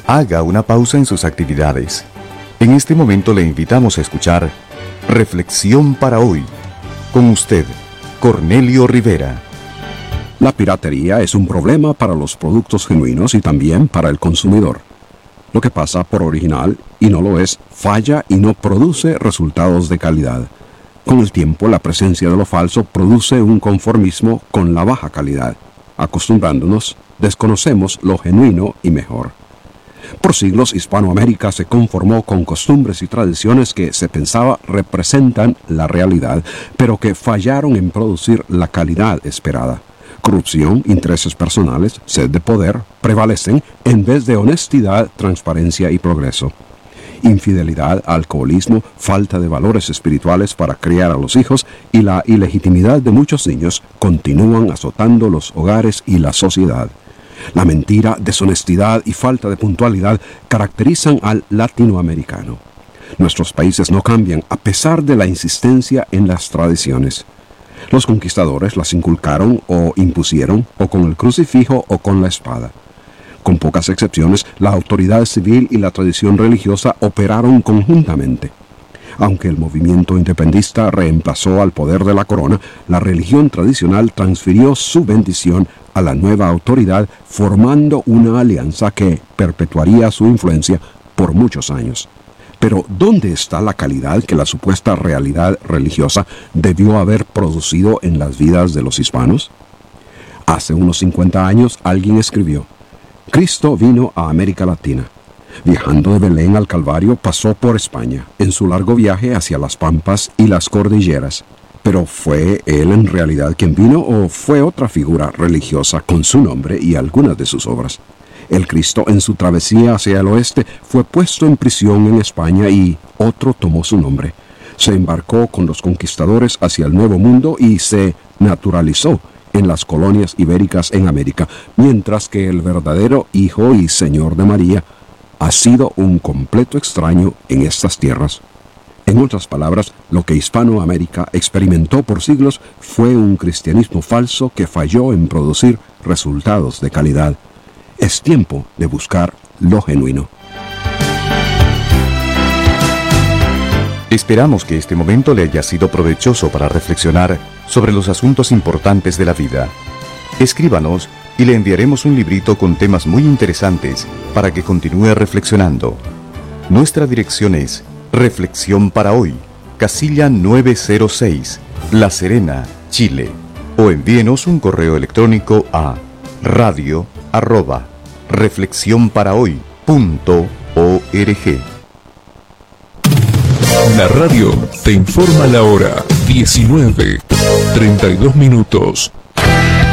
haga una pausa en sus actividades. En este momento le invitamos a escuchar Reflexión para hoy. Con usted, Cornelio Rivera. La piratería es un problema para los productos genuinos y también para el consumidor. Lo que pasa por original y no lo es, falla y no produce resultados de calidad. Con el tiempo, la presencia de lo falso produce un conformismo con la baja calidad. Acostumbrándonos, desconocemos lo genuino y mejor. Por siglos, Hispanoamérica se conformó con costumbres y tradiciones que se pensaba representan la realidad, pero que fallaron en producir la calidad esperada. Corrupción, intereses personales, sed de poder prevalecen en vez de honestidad, transparencia y progreso. Infidelidad, alcoholismo, falta de valores espirituales para criar a los hijos y la ilegitimidad de muchos niños continúan azotando los hogares y la sociedad. La mentira, deshonestidad y falta de puntualidad caracterizan al latinoamericano. Nuestros países no cambian a pesar de la insistencia en las tradiciones. Los conquistadores las inculcaron o impusieron o con el crucifijo o con la espada. Con pocas excepciones, la autoridad civil y la tradición religiosa operaron conjuntamente. Aunque el movimiento independentista reemplazó al poder de la corona, la religión tradicional transfirió su bendición a la nueva autoridad, formando una alianza que perpetuaría su influencia por muchos años. Pero, ¿dónde está la calidad que la supuesta realidad religiosa debió haber producido en las vidas de los hispanos? Hace unos 50 años alguien escribió: Cristo vino a América Latina. Viajando de Belén al Calvario, pasó por España, en su largo viaje hacia las Pampas y las Cordilleras. ¿Pero fue él en realidad quien vino o fue otra figura religiosa con su nombre y algunas de sus obras? El Cristo en su travesía hacia el oeste fue puesto en prisión en España y otro tomó su nombre. Se embarcó con los conquistadores hacia el Nuevo Mundo y se naturalizó en las colonias ibéricas en América, mientras que el verdadero Hijo y Señor de María ha sido un completo extraño en estas tierras. En otras palabras, lo que Hispanoamérica experimentó por siglos fue un cristianismo falso que falló en producir resultados de calidad. Es tiempo de buscar lo genuino. Esperamos que este momento le haya sido provechoso para reflexionar sobre los asuntos importantes de la vida. Escríbanos y le enviaremos un librito con temas muy interesantes para que continúe reflexionando. Nuestra dirección es Reflexión para Hoy, casilla 906, La Serena, Chile. O envíenos un correo electrónico a radio@reflexionparahoy.org. La radio te informa la hora 19:32.